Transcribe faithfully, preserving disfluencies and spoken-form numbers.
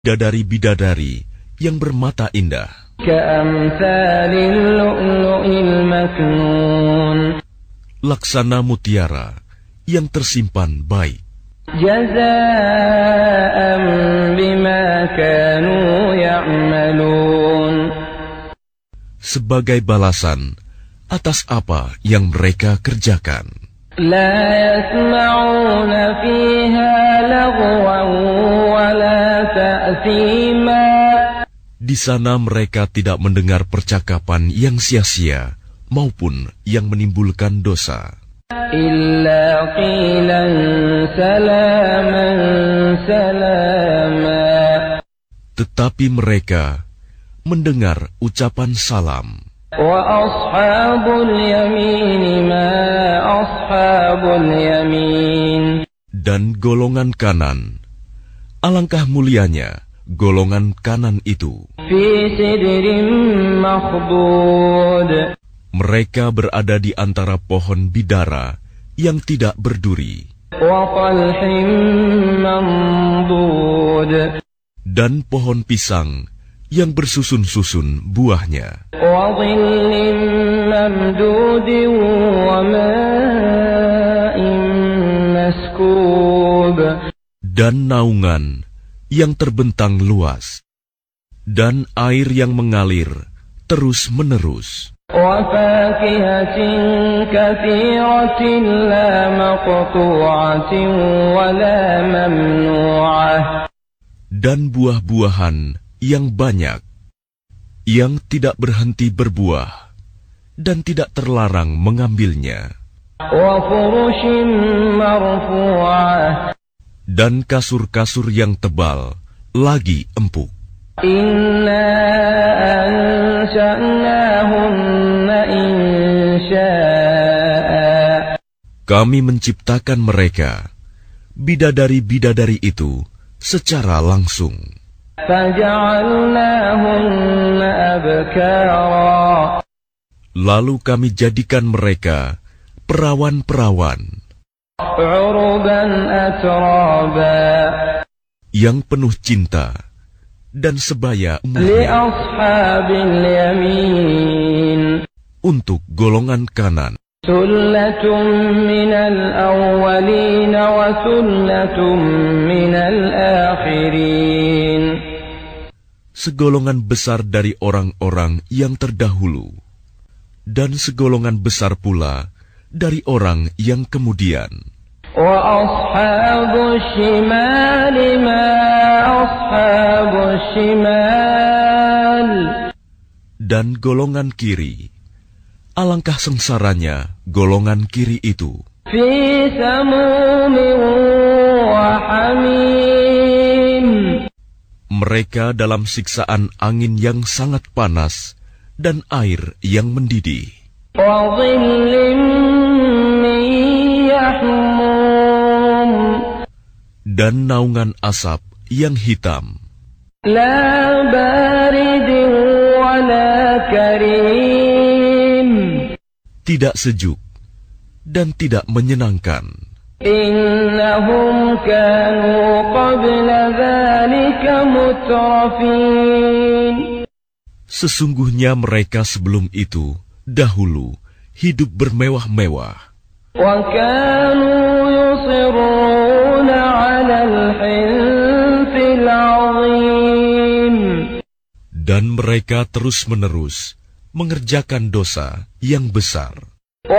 bidadari-bidadari yang bermata indah. Laksana mutiara yang tersimpan baik. Jazaa'an bima kanu ya'malun. Sebagai balasan atas apa yang mereka kerjakan. La yasma'una fiha lagwan wa la ta'thima. Di sana mereka tidak mendengar percakapan yang sia-sia maupun yang menimbulkan dosa. Illa qilan salaman salama. Tetapi mereka mendengar ucapan salam. Wa ashabul yamin ma ashabul yamin. Dan golongan kanan, alangkah mulianya golongan kanan itu. Fi sidrin makhdud. Mereka berada di antara pohon bidara yang tidak berduri. Wa talhin mamdud. Dan pohon pisang yang bersusun-susun buahnya. Wa dhillin mamdudin wa ma'in maskub. Dan naungan yang terbentang luas, dan air yang mengalir terus-menerus. Wa fakihatin katsiratin la maqtu'atin wa la mamnu'ah. Dan buah-buahan yang banyak, yang tidak berhenti berbuah, dan tidak terlarang mengambilnya. Wa furushin marfu'ah. Dan kasur-kasur yang tebal, lagi empuk. Inna ansha'nahunna insha'a. Kami menciptakan mereka, bidadari-bidadari itu, secara langsung. Faja'alnahunna abkara. Lalu kami jadikan mereka perawan-perawan Uruban atraba. yang penuh cinta dan sebaya Li ashabil yamin. untuk golongan kanan. Sullatun minal awwalin wa sullatun minal akhirin. Segolongan besar dari orang-orang yang terdahulu, dan segolongan besar pula dari orang yang kemudian. Wa ashabus shimali ma ashabus shimal. Dan golongan kiri, alangkah sengsaranya golongan kiri itu. Fi samumin wa hamim. Mereka dalam siksaan angin yang sangat panas dan air yang mendidih. Wa dhillin min yahmum. Dan naungan asap yang hitam. La baridin wa la karim. Tidak sejuk dan tidak menyenangkan. Innahum kanu qabla dhalika mutrafin. Sesungguhnya mereka sebelum itu, dahulu, hidup bermewah-mewah. Wa kanu yusirruna 'ala al-hinthil 'azim. Dan mereka terus-menerus mengerjakan dosa yang besar.